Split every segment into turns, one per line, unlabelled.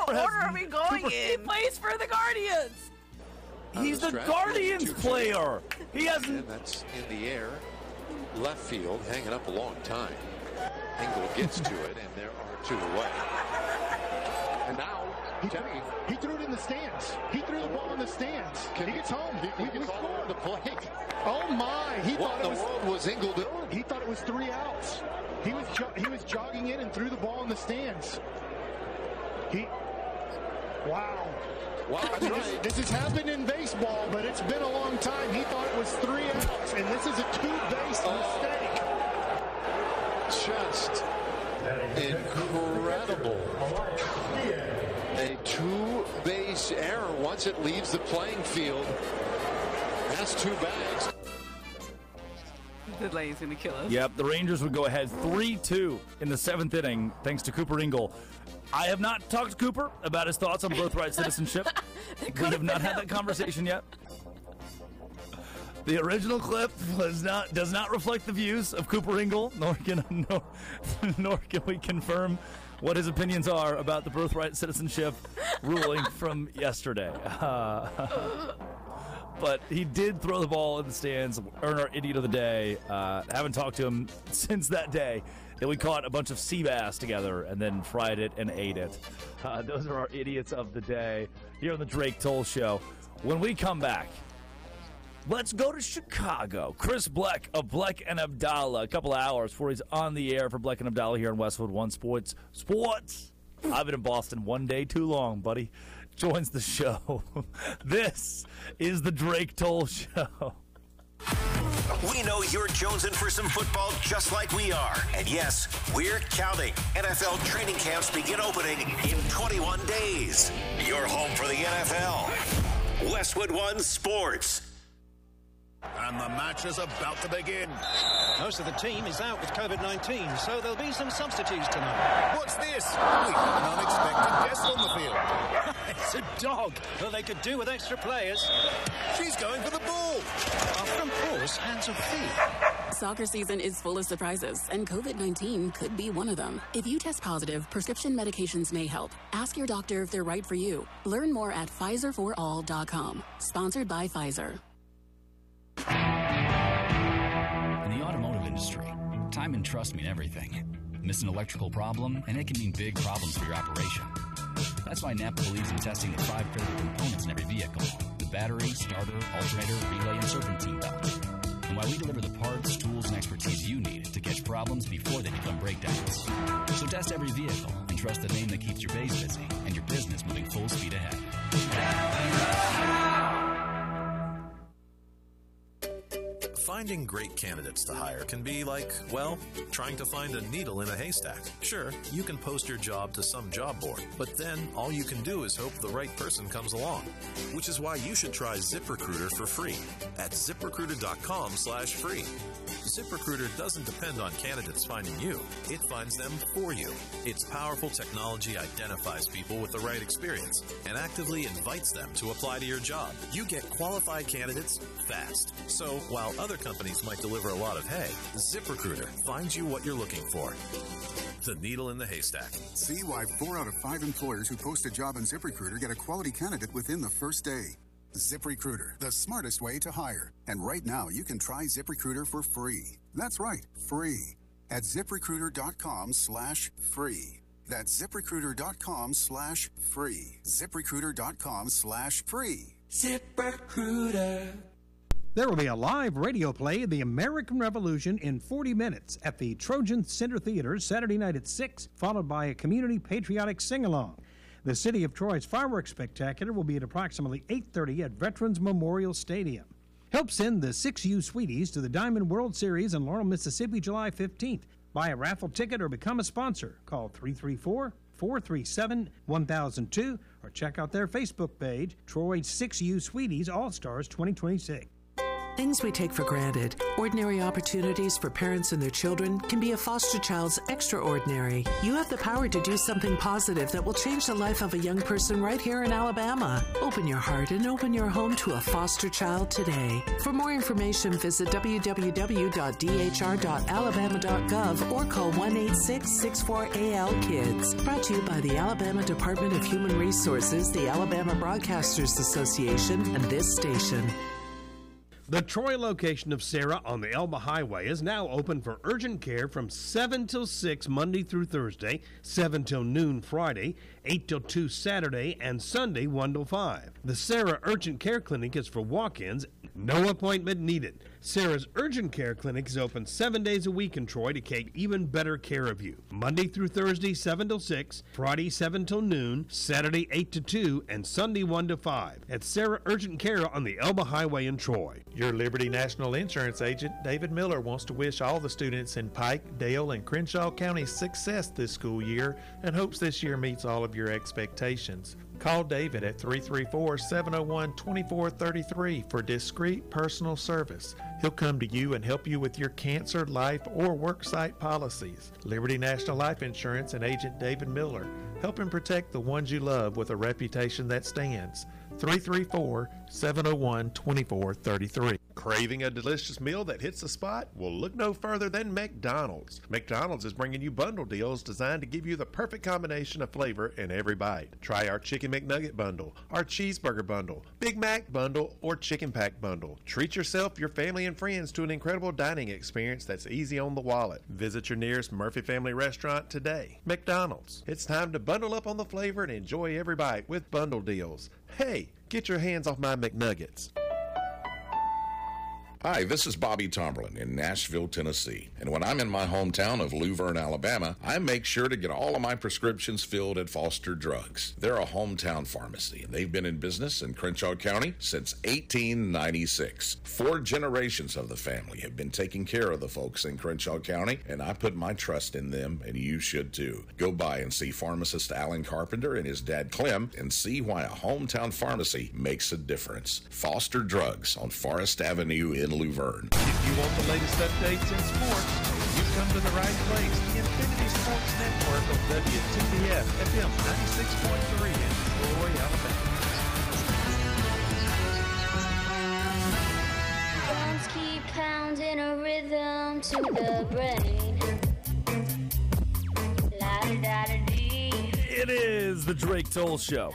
order are we going in?
He plays for the Guardians.
He's the Guardians player. He hasn't.
And that's in the air. Left field, hanging up a long time. Engel gets to it, and there are two away. And now,
he threw it in the stands. He threw the ball in the stands. He gets home. We scored
the plate.
Oh my!
What in the world was Engel doing?
He thought it was 3 outs. He was jogging in and threw the ball in the stands. Wow.
Wow, that's right.
This has happened in baseball, but it's been a long time. He thought it was 3 outs, and this is a 2-base mistake.
Just incredible. A 2-base error once it leaves the playing field. That's 2 bags.
The lane's going to kill us.
Yep, the Rangers would go ahead 3-2 in the 7th inning thanks to Cooper Engel. I have not talked to Cooper about his thoughts on birthright citizenship. We have not had that conversation yet. The original clip does not reflect the views of Cooper Engel, nor can we confirm what his opinions are about the birthright citizenship ruling from yesterday. But he did throw the ball in the stands, earn our Idiot of the Day. Haven't talked to him since that day that we caught a bunch of sea bass together and then fried it and ate it. Those are our Idiots of the Day here on the Drake Toll Show. When we come back, let's go to Chicago. Chris Bleck of Bleck and Abdallah, a couple of hours before he's on the air for Bleck and Abdallah here on Westwood One Sports. I've been in Boston one day too long, buddy. Joins the show. This is the Drake Toll Show.
We know you're jonesing for some football just like we are. And yes, we're counting. NFL training camps begin opening in 21 days. You're home for the NFL. Westwood One Sports.
And the match is about to begin.
Most of the team is out with COVID-19, so there'll be some substitutes tonight.
What's this? We have an unexpected guest on the field.
It's a dog. Well, they could do with extra players.
She's going for the ball.
Our front paws, hands or feet.
Soccer season is full of surprises, and COVID-19 could be one of them. If you test positive, prescription medications may help. Ask your doctor if they're right for you. Learn more at PfizerForAll.com. Sponsored by Pfizer.
In the automotive industry, time and trust mean everything. Miss an electrical problem, and it can mean big problems for your operation. That's why NAPA believes in testing the 5 critical components in every vehicle: the battery, starter, alternator, relay, and serpentine belt. And why we deliver the parts, tools, and expertise you need to catch problems before they become breakdowns. So test every vehicle and trust the name that keeps your base busy and your business moving full speed ahead.
Finding great candidates to hire can be like, well, trying to find a needle in a haystack. Sure, you can post your job to some job board, but then all you can do is hope the right person comes along. Which is why you should try ZipRecruiter for free at ZipRecruiter.com/free. ZipRecruiter doesn't depend on candidates finding you. It finds them for you. Its powerful technology identifies people with the right experience and actively invites them to apply to your job. You get qualified candidates fast. So while other companies might deliver a lot of hay, ZipRecruiter finds you what you're looking for. The needle in the haystack.
See why 4 out of 5 employers who post a job on ZipRecruiter get a quality candidate within the first day. ZipRecruiter, the smartest way to hire. And right now, you can try ZipRecruiter for free. That's right, free. At ZipRecruiter.com/free. That's ZipRecruiter.com/free. ZipRecruiter.com/free.
ZipRecruiter.
There will be a live radio play of the American Revolution in 40 minutes at the Trojan Center Theater Saturday night at 6, followed by a community patriotic sing-along. The City of Troy's fireworks spectacular will be at approximately 8:30 at Veterans Memorial Stadium. Help send the 6U Sweeties to the Diamond World Series in Laurel, Mississippi, July 15th. Buy a raffle ticket or become a sponsor. Call 334-437-1002 or check out their Facebook page, Troy's 6U Sweeties All-Stars 2026.
Things we take for granted, ordinary opportunities for parents and their children, can be a foster child's extraordinary. You have the power to do something positive that will change the life of a young person right here in Alabama. Open your heart and open your home to a foster child today. For more information, visit www.dhr.alabama.gov or call 1-866-64-AL-KIDS. Brought to you by the Alabama Department of Human Resources, the Alabama Broadcasters Association, and this station.
The Troy location of Sarah on the Elba Highway is now open for urgent care from 7 till 6 Monday through Thursday, 7 till noon Friday, 8 till 2 Saturday, and Sunday 1 till 5. The Sarah Urgent Care Clinic is for walk-ins, no appointment needed. Sarah's Urgent Care Clinic is open 7 days a week in Troy to take even better care of you. Monday through Thursday, 7 till 6, Friday, 7 till noon, Saturday, 8 to 2, and Sunday, 1 to 5. At Sarah Urgent Care on the Elba Highway in Troy.
Your Liberty National Insurance agent, David Miller, wants to wish all the students in Pike, Dale, and Crenshaw counties success this school year and hopes this year meets all of your expectations. Call David at 334-701-2433 for discreet personal service. He'll come to you and help you with your cancer, life, or worksite policies. Liberty National Life Insurance and agent David Miller, helping protect the ones you love with a reputation that stands. 334-701-2433. Craving a delicious meal that hits the spot? Well, look no further than McDonald's. McDonald's is bringing you bundle deals designed to give you the perfect combination of flavor in every bite. Try our Chicken McNugget bundle, our Cheeseburger bundle, Big Mac bundle, or Chicken Pack bundle. Treat yourself, your family, and friends to an incredible dining experience that's easy on the wallet. Visit your nearest Murphy Family restaurant today. McDonald's. It's time to bundle up on the flavor and enjoy every bite with bundle deals. Hey, get your hands off my McNuggets.
Hi, this is Bobby Tomberlin in Nashville, Tennessee. And when I'm in my hometown of Luverne, Alabama, I make sure to get all of my prescriptions filled at Foster Drugs. They're a hometown pharmacy, and they've been in business in Crenshaw County since 1896. 4 generations of the family have been taking care of the folks in Crenshaw County, and I put my trust in them, and you should too. Go by and see pharmacist Alan Carpenter and his dad Clem and see why a hometown pharmacy makes a difference. Foster Drugs on Forest Avenue in Luverne.
If you want the latest updates in sports, you've come to the right place. The Infinity Sports Network of WTBF FM 96.3 in Troy, Alabama.
Drums keep pounding a rhythm to the brain. La-da-da-da-dee.
It is the Drake Toll Show.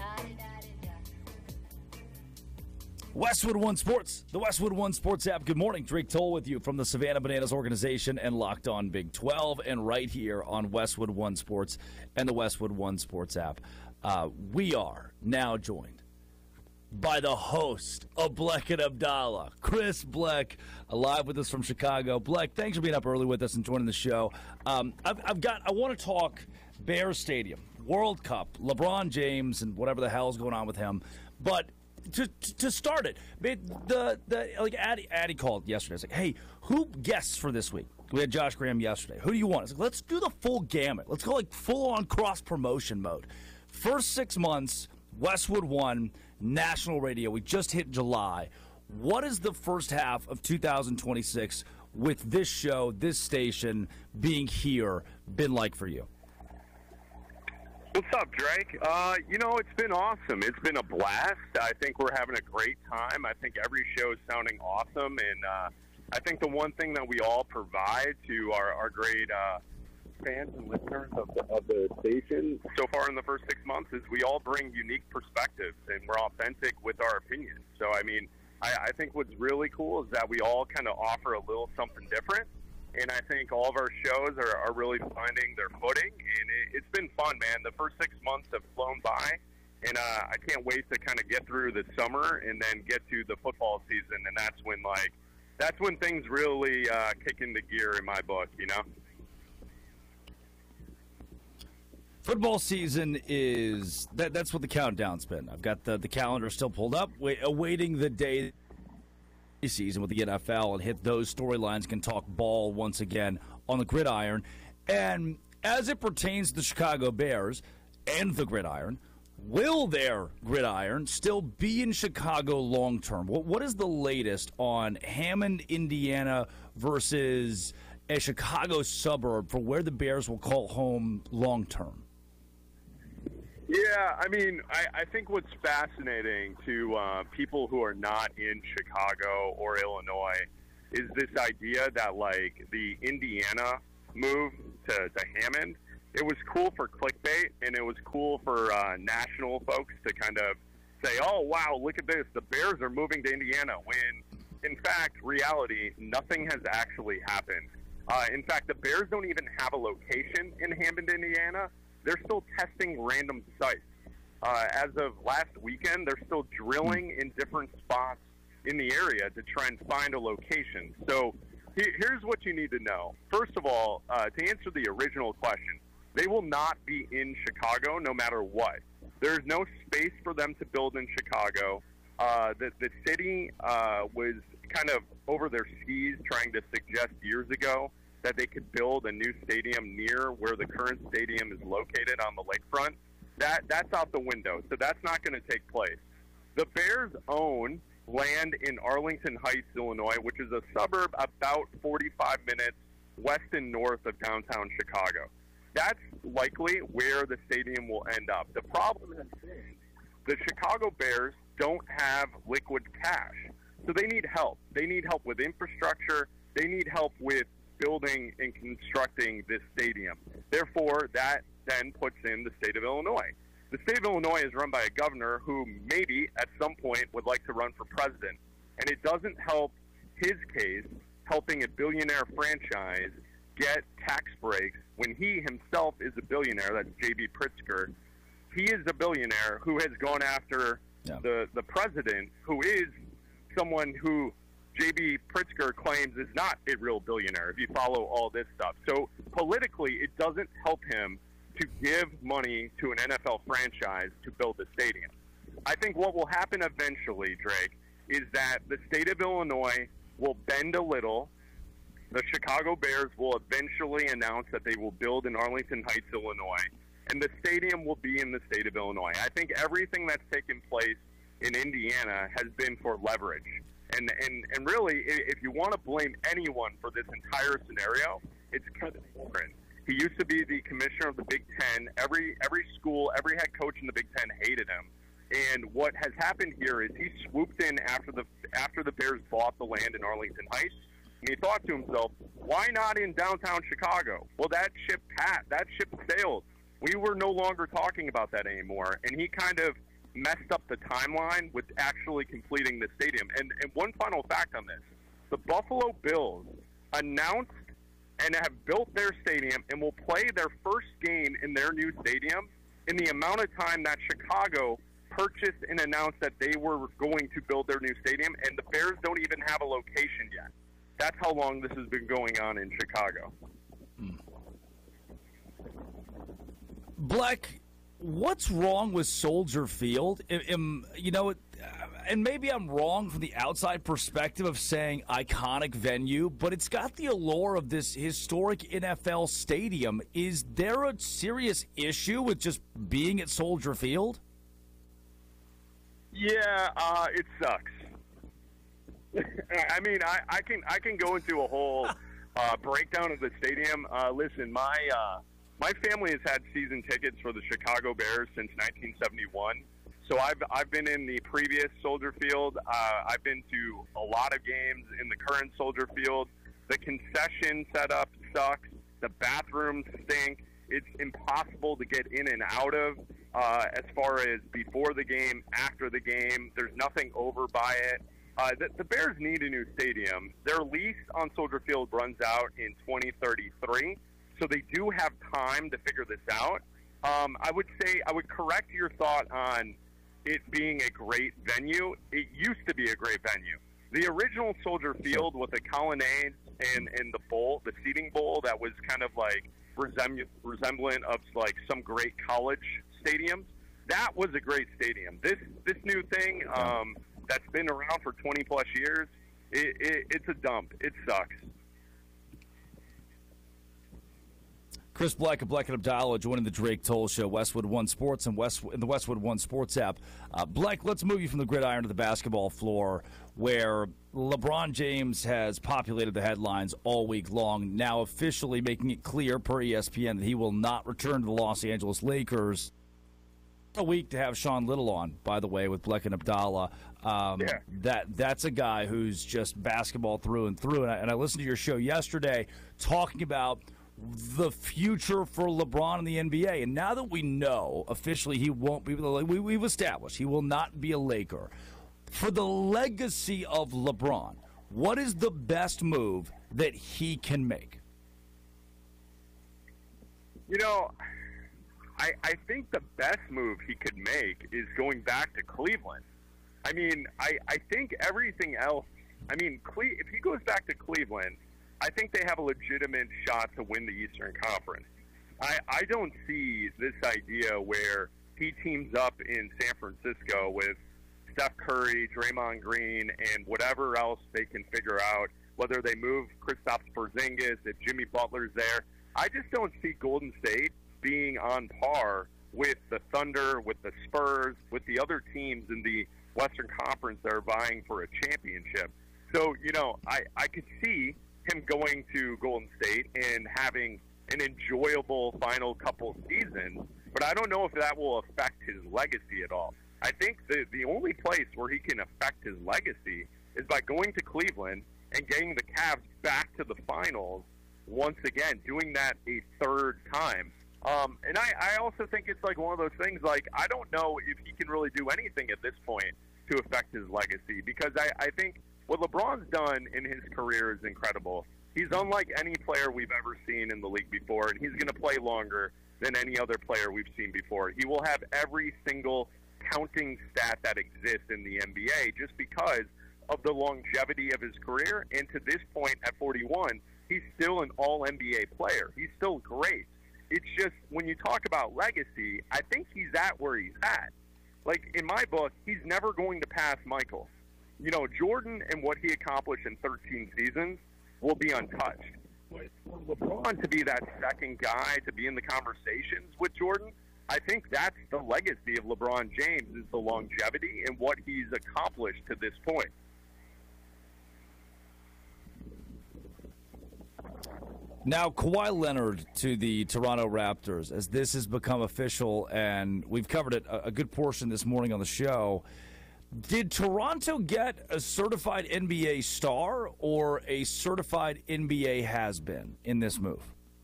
Westwood One Sports, the Westwood One Sports app. Good morning. Drake Toll with you from the Savannah Bananas organization and Locked On Big 12, and right here on Westwood One Sports and the Westwood One Sports app. We are now joined by the host of Bleck and Abdallah, Chris Bleck, live with us from Chicago. Bleck, thanks for being up early with us and joining the show. I want to talk Bears Stadium, World Cup, LeBron James, and whatever the hell's going on with him, but to start it, like Addy called yesterday. It's like, hey, who guests for this week? We had Josh Graham yesterday. Who do you want? It's like, let's do the full gamut. Let's go like full-on cross-promotion mode. First 6 months, Westwood One, national radio. We just hit July. What is the first half of 2026 with this show, this station being here, been like for you?
What's up, Drake? It's been awesome. It's been a blast. I think we're having a great time. I think every show is sounding awesome, and I think the one thing that we all provide to our great fans and listeners of the station so far in the first 6 months is we all bring unique perspectives, and we're authentic with our opinions. So, I think what's really cool is that we all kind of offer a little something different. And I think all of our shows are really finding their footing, and it's been fun, man. The first 6 months have flown by, and I can't wait to kind of get through the summer and then get to the football season, and that's when things really kick into gear in my book, you know?
Football season is that's what the countdown's been. I've got the calendar still pulled up, awaiting the day season with the NFL and hit those storylines, can talk ball once again on the gridiron. And as it pertains to the Chicago Bears and the gridiron, will their gridiron still be in Chicago long term? What is the latest on Hammond, Indiana versus a Chicago suburb for where the Bears will call home long term?
Yeah, I mean, I think what's fascinating to people who are not in Chicago or Illinois is this idea that, like, the Indiana move to Hammond, it was cool for clickbait, and it was cool for national folks to kind of say, oh, wow, look at this, the Bears are moving to Indiana, when, in fact, reality, nothing has actually happened. In fact, the Bears don't even have a location in Hammond, Indiana. They're still testing random sites. As of last weekend, they're still drilling in different spots in the area to try and find a location. So here's what you need to know. First of all, to answer the original question, they will not be in Chicago no matter what. There's no space for them to build in Chicago. The city was kind of over their skis trying to suggest years ago that they could build a new stadium near where the current stadium is located on the lakefront. That's out the window, so that's not going to take place. The Bears own land in Arlington Heights, Illinois, which is a suburb about 45 minutes west and north of downtown Chicago. That's likely where the stadium will end up. The problem has been the Chicago Bears don't have liquid cash, so they need help. They need help with infrastructure. They need help with building and constructing this stadium. Therefore, that then puts in the state of Illinois. The state of Illinois is run by a governor who maybe at some point would like to run for president, and it doesn't help his case helping a billionaire franchise get tax breaks when he himself is a billionaire. That's J.B. Pritzker. He is a billionaire who has gone after the president, who is someone who J.B. Pritzker claims is not a real billionaire, if you follow all this stuff. So politically, it doesn't help him to give money to an NFL franchise to build a stadium. I think what will happen eventually, Drake, is that the state of Illinois will bend a little. The Chicago Bears will eventually announce that they will build in Arlington Heights, Illinois, and the stadium will be in the state of Illinois. I think everything that's taken place in Indiana has been for leverage. And really, if you want to blame anyone for this entire scenario, it's Kevin Warren. He used to be the commissioner of the Big Ten. Every school, every head coach in the Big Ten hated him. And what has happened here is he swooped in after the Bears bought the land in Arlington Heights, and he thought to himself, why not in downtown Chicago? Well, that ship sailed. We were no longer talking about that anymore. And he kind of messed up the timeline with actually completing the stadium. And one final fact on this, the Buffalo Bills announced and have built their stadium and will play their first game in their new stadium in the amount of time that Chicago purchased and announced that they were going to build their new stadium, and the Bears don't even have a location yet. That's how long this has been going on in Chicago.
Black, what's wrong with Soldier Field? And maybe I'm wrong from the outside perspective of saying iconic venue, but it's got the allure of this historic NFL stadium. Is there a serious issue with just being at Soldier Field?
Yeah, it sucks. I mean, I can go into a whole breakdown of the stadium. Listen, my family has had season tickets for the Chicago Bears since 1971. So I've been in the previous Soldier Field. I've been to a lot of games in the current Soldier Field. The concession setup sucks. The bathrooms stink. It's impossible to get in and out of as far as before the game, after the game. There's nothing over by it. The Bears need a new stadium. Their lease on Soldier Field runs out in 2033, so they do have time to figure this out. I would correct your thought on it being a great venue. It used to be a great venue. The original Soldier Field with the colonnades and the bowl, the seating bowl that was kind of like resemblant of like some great college stadiums, that was a great stadium. This new thing that's been around for 20 plus years, it's a dump. It sucks.
Chris Black of Black and Abdallah joining the Drake Toll Show, Westwood One Sports and the Westwood One Sports app. Black, let's move you from the gridiron to the basketball floor, where LeBron James has populated the headlines all week long, now officially making it clear per ESPN that he will not return to the Los Angeles Lakers. A week to have Sean Little on, by the way, with Black and Abdallah. That's a guy who's just basketball through and through. And I listened to your show yesterday talking about the future for LeBron in the NBA. And now that we know officially he won't be, we've established he will not be a Laker. For the legacy of LeBron, what is the best move that he can make?
You know, I think the best move he could make is going back to Cleveland. I mean, I think everything else, I mean, if he goes back to Cleveland, I think they have a legitimate shot to win the Eastern Conference. I don't see this idea where he teams up in San Francisco with Steph Curry, Draymond Green, and whatever else they can figure out, whether they move Kristaps Porzingis, if Jimmy Butler's there. I just don't see Golden State being on par with the Thunder, with the Spurs, with the other teams in the Western Conference that are vying for a championship. So, you know, I could see him going to Golden State and having an enjoyable final couple seasons, but I don't know if that will affect his legacy at all. I think the only place where he can affect his legacy is by going to Cleveland and getting the Cavs back to the finals once again, doing that a third time. And I also think it's like one of those things, like, I don't know if he can really do anything at this point to affect his legacy, because I think what LeBron's done in his career is incredible. He's unlike any player we've ever seen in the league before, and he's going to play longer than any other player we've seen before. He will have every single counting stat that exists in the NBA just because of the longevity of his career, and to this point at 41, he's still an all-NBA player. He's still great. It's just, when you talk about legacy, I think he's at where he's at. Like, in my book, he's never going to pass Michael. You know, Jordan and what he accomplished in 13 seasons will be untouched. But for LeBron to be that second guy, to be in the conversations with Jordan, I think that's the legacy of LeBron James, is the longevity and what he's accomplished to this point.
Now, Kawhi Leonard to the Toronto Raptors, as this has become official, and we've covered it a good portion this morning on the show. Did Toronto get a certified NBA star or a certified NBA has-been in this move?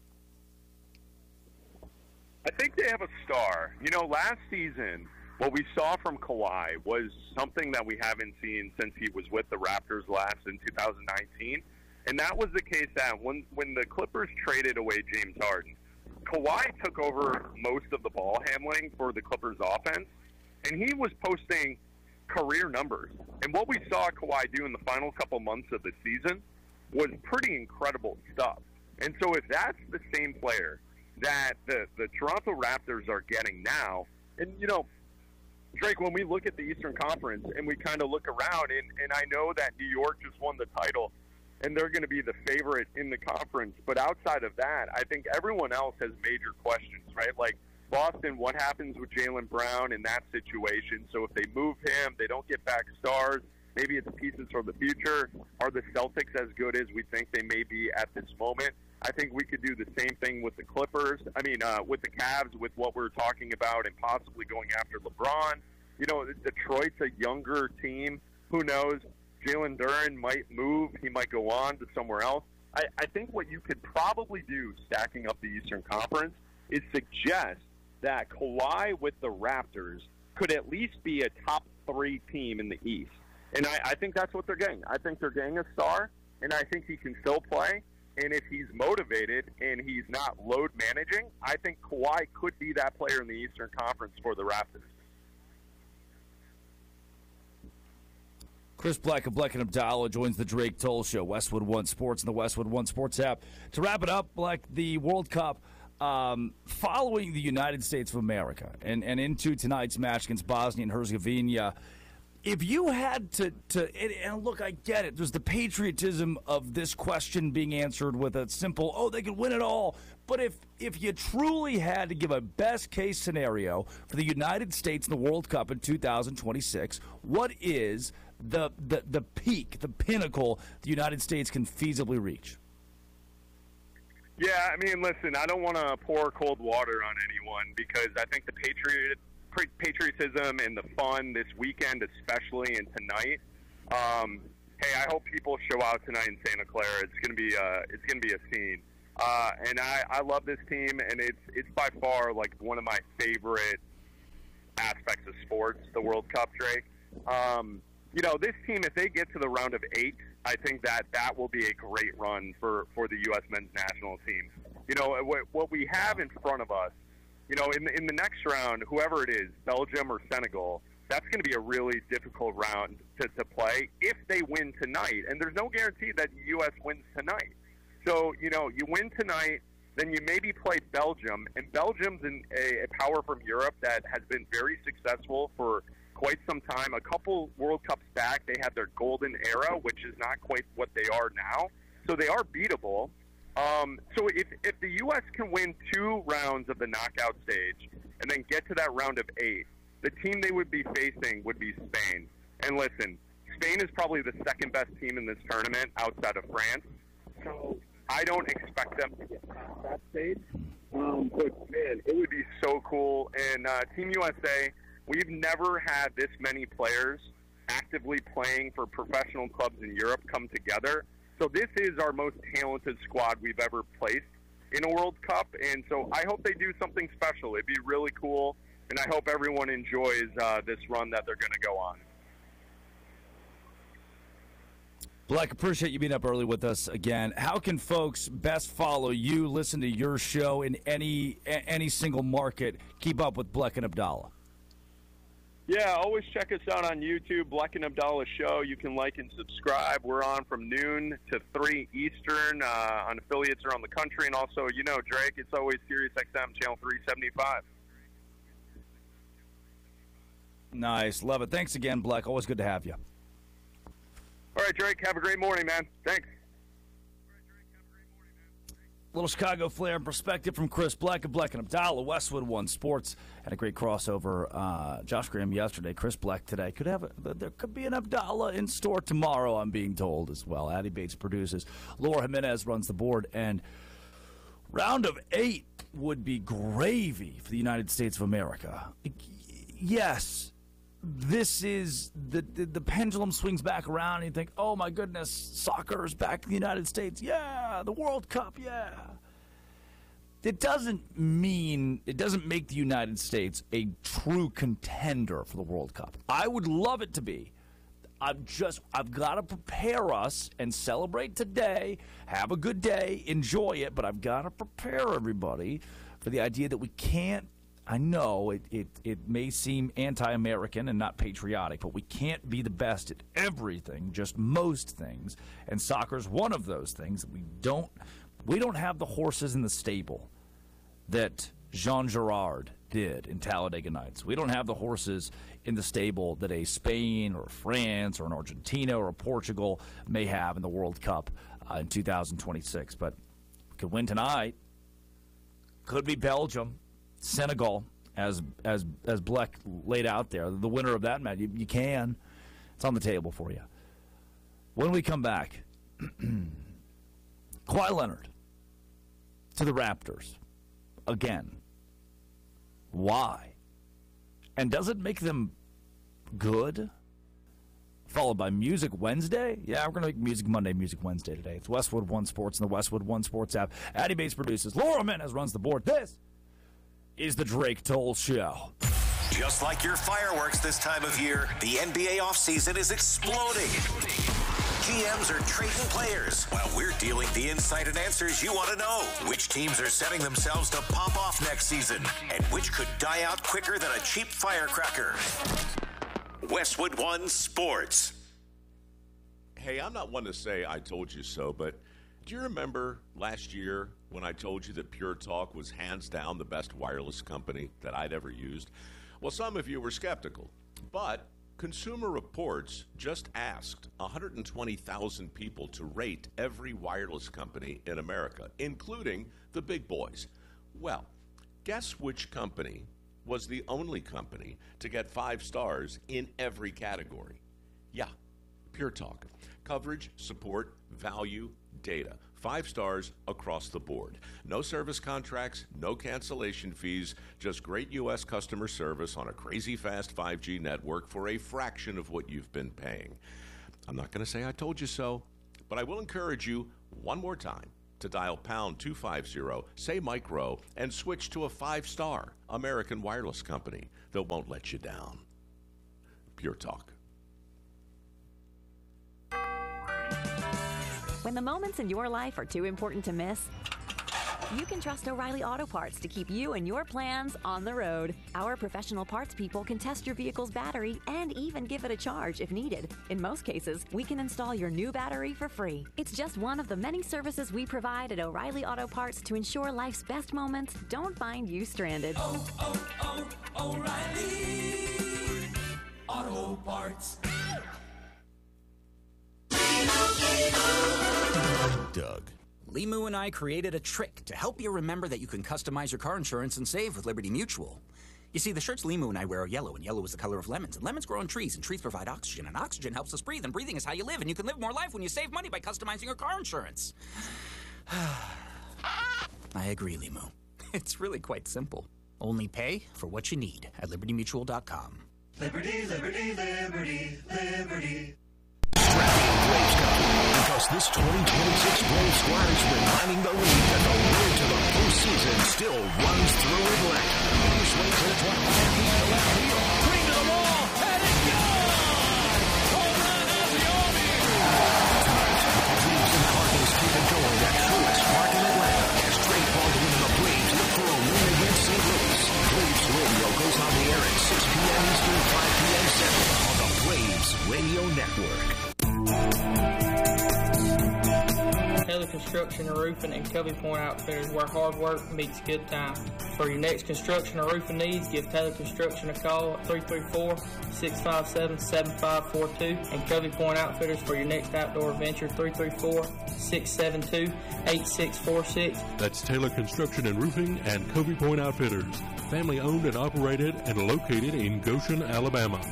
I think they have a star. You know, last season, what we saw from Kawhi was something that we haven't seen since he was with the Raptors last in 2019. And that was the case that when the Clippers traded away James Harden, Kawhi took over most of the ball handling for the Clippers offense, and he was posting career numbers. And what we saw Kawhi do in the final couple months of the season was pretty incredible stuff. And so if that's the same player that the Toronto Raptors are getting now, and, you know, Drake, when we look at the Eastern Conference and we kind of look around, and I know that New York just won the title, and they're going to be the favorite in the conference. But outside of that, I think everyone else has major questions, right? Like Boston, what happens with Jaylen Brown in that situation? So if they move him, they don't get back stars. Maybe it's pieces for the future. Are the Celtics as good as we think they may be at this moment? I think we could do the same thing with the Clippers. With the Cavs, with what we're talking about and possibly going after LeBron. You know, Detroit's a younger team. Who knows? Jalen Duren might move. He might go on to somewhere else. I think what you could probably do, stacking up the Eastern Conference, is suggest that Kawhi with the Raptors could at least be a top 3 team in the East. And I think that's what they're getting. I think they're getting a star, and I think he can still play. And if he's motivated and he's not load managing, I think Kawhi could be that player in the Eastern Conference for the Raptors.
Chris Black of Black and Abdallah joins the Drake Toll Show, Westwood One Sports and the Westwood One Sports app. To wrap it up, Black, the World Cup following the United States of America and into tonight's match against Bosnia and Herzegovina, If you had to and look, I get it. There's the patriotism of this question being answered with a simple, oh, they could win it all. But if you truly had to give a best-case scenario for the United States in the World Cup in 2026, what is the peak, the pinnacle the United States can feasibly reach?
Yeah, I mean, listen, I don't want to pour cold water on anyone because I think the patriotism and the fun this weekend, especially and tonight. Hey, I hope people show out tonight in Santa Clara. It's gonna be a scene. And I love this team, and it's by far like one of my favorite aspects of sports, the World Cup, Drake. You know, this team, if they get to the round of 8, I think that will be a great run for the U.S. men's national team. You know, what we have in front of us, you know, in the next round, whoever it is, Belgium or Senegal, that's going to be a really difficult round to play if they win tonight. And there's no guarantee that the U.S. wins tonight. So, you know, you win tonight, then you maybe play Belgium. And Belgium's a power from Europe that has been very successful for quite some time. A couple World Cups back, they had their golden era, which is not quite what they are now. So they are beatable. So if the U.S. can win 2 rounds of the knockout stage and then get to that round of 8, the team they would be facing would be Spain. And listen, Spain is probably the second best team in this tournament outside of France. So I don't expect them to get past that stage. But, man, it would be so cool. And Team USA, we've never had this many players actively playing for professional clubs in Europe come together. So this is our most talented squad we've ever placed in a World Cup. And so I hope they do something special. It'd be really cool. And I hope everyone enjoys this run that they're going to go on.
Black, appreciate you being up early with us again. How can folks best follow you, listen to your show in any single market, keep up with Bleck and Abdallah?
Yeah, always check us out on YouTube, Bleck and Abdallah Show. You can like and subscribe. We're on from noon to 3 Eastern on affiliates around the country. And also, you know, Drake, it's always Sirius XM, Channel 375.
Nice. Love it. Thanks again, Bleck. Always good to have you.
All right, Drake, have a great morning, man. Thanks.
Little Chicago flair and perspective from Chris Bleck of Bleck and Abdallah, Westwood One Sports, and a great crossover. Josh Graham yesterday, Chris Bleck today. There could be an Abdallah in store tomorrow, I'm being told as well. Addie Bates produces. Laura Jimenez runs the board, and round of 8 would be gravy for the United States of America. Yes, this is the pendulum swings back around, and you think, oh my goodness, soccer is back in the United States. Yeah, the World Cup, yeah. It doesn't make the United States a true contender for the World Cup. I would love it to be. I've got to prepare us and celebrate today, have a good day, enjoy it, but I've got to prepare everybody for the idea that we can't. I know it may seem anti-American and not patriotic, but we can't be the best at everything, just most things. And soccer's one of those things. We don't have the horses in the stable that Jean Girard did in Talladega Nights. We don't have the horses in the stable that a Spain or France or an Argentina or a Portugal may have in the World Cup in 2026. But we could win tonight. Could be Belgium. Senegal, as Bleck laid out there, the winner of that match, you can. It's on the table for you. When we come back, Kawhi Leonard to the Raptors again. Why? And does it make them good? Followed by Music Wednesday? Yeah, we're going to make Music Monday, Music Wednesday today. It's Westwood One Sports and the Westwood One Sports app. Addie Bates produces. Laura Jimenez runs the board. This is the Drake Toll Show.
Just like your fireworks this time of year, the NBA offseason is exploding. GMs are trading players while we're dealing the insight and answers you want to know. Which teams are setting themselves to pop off next season and which could die out quicker than a cheap firecracker. Westwood One Sports.
Hey, I'm not one to say I told you so, but do you remember last year when I told you that Pure Talk was hands down the best wireless company that I'd ever used? Well, some of you were skeptical, but Consumer Reports just asked 120,000 people to rate every wireless company in America, including the big boys. Well, guess which company was the only company to get 5 stars in every category? Yeah, Pure Talk. Coverage, support, value, data. 5 stars across the board. No service contracts, no cancellation fees, just great U.S. customer service on a crazy fast 5G network for a fraction of what you've been paying. I'm not going to say I told you so, but I will encourage you one more time to dial pound 250, say Mike Rowe, and switch to a 5-star American wireless company that won't let you down. Pure Talk.
When the moments in your life are too important to miss, you can trust O'Reilly Auto Parts to keep you and your plans on the road. Our professional parts people can test your vehicle's battery and even give it a charge if needed. In most cases, we can install your new battery for free. It's just one of the many services we provide at O'Reilly Auto Parts to ensure life's best moments don't find you stranded.
O'Reilly Auto Parts.
Doug. Limu and I created a trick to help you remember that you can customize your car insurance and save with Liberty Mutual. You see, the shirts Limu and I wear are yellow, and yellow is the color of lemons. And lemons grow on trees, and trees provide oxygen, and oxygen helps us breathe, and breathing is how you live, and you can live more life when you save money by customizing your car insurance. I agree, Limu. It's really quite simple. Only pay for what you need at LibertyMutual.com.
Liberty, liberty, liberty, liberty.
Because this 2026 Braves squad is reminding the league that the road to the postseason still runs through Atlanta. He swings it 25 feet to left field. Green to the wall, and it's gone! Home run of the Army! Tonight, the Braves and Cardinals keep it going at Truist Park in Atlanta as Trey Baldwin and the Braves look for a win against St. Louis. Braves Radio goes on the air at 6 p.m. Eastern, 5 p.m. Central on the Braves Radio Network.
Taylor Construction and Roofing and Covey Point Outfitters, where hard work meets good time. For your next construction or roofing needs, give Taylor Construction a call at 334-657-7542 and Covey Point Outfitters for your next outdoor adventure, 334-672-8646.
That's Taylor Construction and Roofing and Covey Point Outfitters, family owned and operated and located in Goshen, Alabama.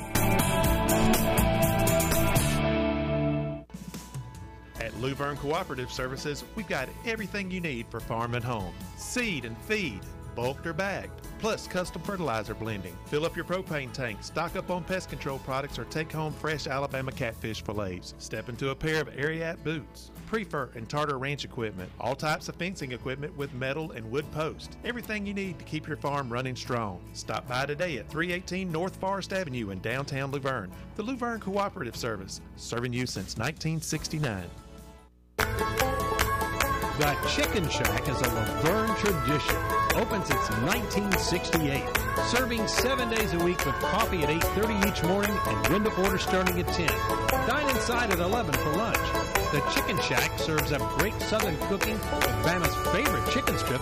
At Luverne Cooperative Services, we've got everything you need for farm and home. Seed and feed, bulked or bagged, plus custom fertilizer blending. Fill up your propane tank, stock up on pest control products, or take home fresh Alabama catfish fillets. Step into a pair of Ariat boots, Prefer and Tartar Ranch equipment, all types of fencing equipment with metal and wood posts. Everything you need to keep your farm running strong. Stop by today at 318 North Forest Avenue in downtown Luverne. The Luverne Cooperative Service, serving you since 1969.
The Chicken Shack is a Laverne tradition. Open since 1968. Serving 7 days a week with coffee at 8:30 each morning and window order starting at 10. Dine inside at 11 for lunch. The Chicken Shack serves up great Southern cooking with Vanna's favorite chicken strips